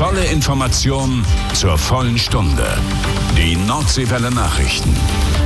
Volle Information zur vollen Stunde. Die Nordseewelle Nachrichten.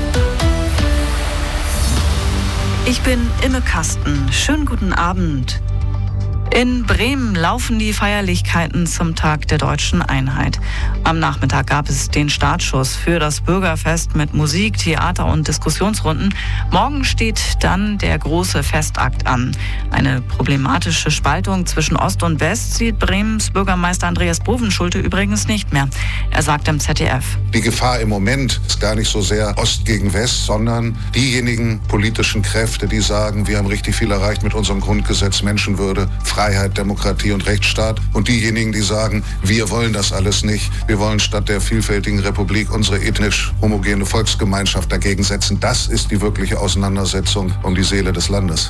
Ich bin Imme Kasten. Schönen guten Abend. In Bremen laufen die Feierlichkeiten zum Tag der Deutschen Einheit. Am Nachmittag gab es den Startschuss für das Bürgerfest mit Musik, Theater und Diskussionsrunden. Morgen steht dann der große Festakt an. Eine problematische Spaltung zwischen Ost und West sieht Bremens Bürgermeister Andreas Bovenschulte übrigens nicht mehr. Er sagt im ZDF: Die Gefahr im Moment ist gar nicht so sehr Ost gegen West, sondern diejenigen politischen Kräfte, die sagen, wir haben richtig viel erreicht mit unserem Grundgesetz, Menschenwürde, Freiheit, Demokratie und Rechtsstaat. Und diejenigen, die sagen, wir wollen das alles nicht. Wir wollen statt der vielfältigen Republik unsere ethnisch homogene Volksgemeinschaft dagegen setzen. Das ist die wirkliche Auseinandersetzung um die Seele des Landes.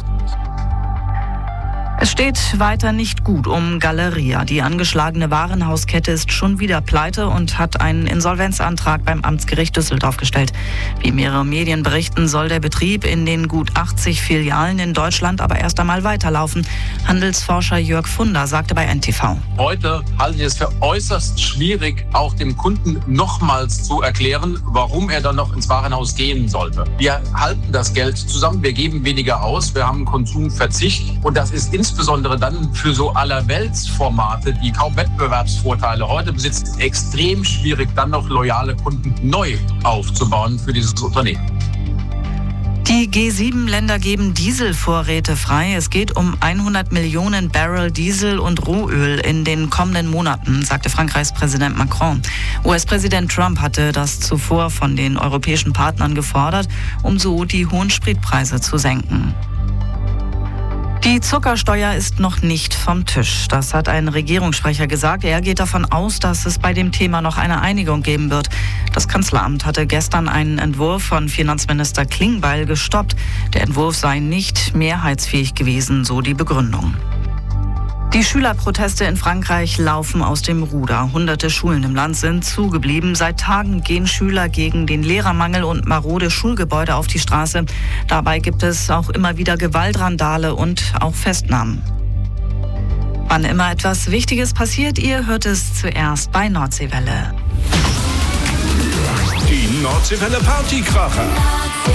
Es steht weiter nicht gut um Galeria. Die angeschlagene Warenhauskette ist schon wieder pleite und hat einen Insolvenzantrag beim Amtsgericht Düsseldorf gestellt. Wie mehrere Medien berichten, soll der Betrieb in den gut 80 Filialen in Deutschland aber erst einmal weiterlaufen. Handelsforscher Jörg Funder sagte bei NTV: Heute halte ich es für äußerst schwierig, auch dem Kunden nochmals zu erklären, warum er dann noch ins Warenhaus gehen sollte. Wir halten das Geld zusammen, wir geben weniger aus, wir haben Konsumverzicht und das ist insbesondere dann für so Allerweltsformate, die kaum Wettbewerbsvorteile heute besitzen, extrem schwierig, dann noch loyale Kunden neu aufzubauen für dieses Unternehmen. Die G7-Länder geben Dieselvorräte frei. Es geht um 100 Millionen Barrel Diesel und Rohöl in den kommenden Monaten, sagte Frankreichs Präsident Macron. US-Präsident Trump hatte das zuvor von den europäischen Partnern gefordert, um so die hohen Spritpreise zu senken. Die Zuckersteuer ist noch nicht vom Tisch. Das hat ein Regierungssprecher gesagt. Er geht davon aus, dass es bei dem Thema noch eine Einigung geben wird. Das Kanzleramt hatte gestern einen Entwurf von Finanzminister Klingbeil gestoppt. Der Entwurf sei nicht mehrheitsfähig gewesen, so die Begründung. Die Schülerproteste in Frankreich laufen aus dem Ruder. Hunderte Schulen im Land sind zugeblieben. Seit Tagen gehen Schüler gegen den Lehrermangel und marode Schulgebäude auf die Straße. Dabei gibt es auch immer wieder Gewaltrandale und auch Festnahmen. Wann immer etwas Wichtiges passiert, ihr hört es zuerst bei Nordseewelle. Die Nordseewelle Partykracher.